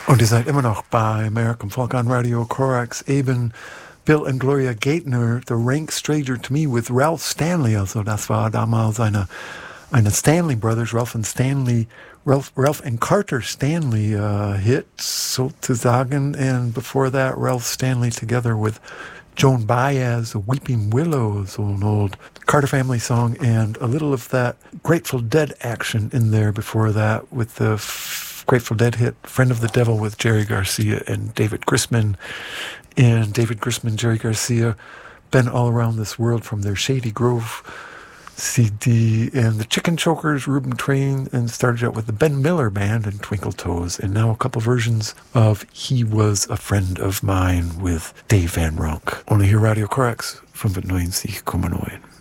Und ihr seid immer noch bei American Folk on Radio Korax, eben Bill und Gloria Gaitner, The Rank Stranger to Me with Ralph Stanley. Also das war damals eine Stanley Brothers, Ralph and Carter Stanley hit sozusagen. And before that, Ralph Stanley together with Joan Baez, Weeping Willows, an old Carter family song, and a little of that Grateful Dead action in there before that with the Grateful Dead hit Friend of the Devil with Jerry Garcia and David Grisman. And David Grisman, Jerry Garcia, been all around this world from their Shady Grove CD and the Chicken Chokers, Reuben Train, and started out with the Ben Miller Band and Twinkle Toes, and now a couple versions of He Was a Friend of Mine with Dave Van Ronk. Only here Radio Korax, 95,9.